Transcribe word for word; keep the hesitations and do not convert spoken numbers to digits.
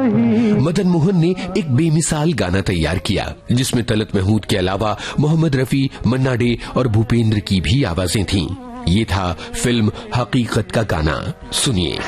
मदन मोहन ने एक बेमिसाल गाना तैयार किया जिसमें तलत महमूद के अलावा मोहम्मद रफी, मन्ना डे और भूपेंद्र की भी आवाजें थीं। ये था फिल्म हकीकत का गाना। सुनिए।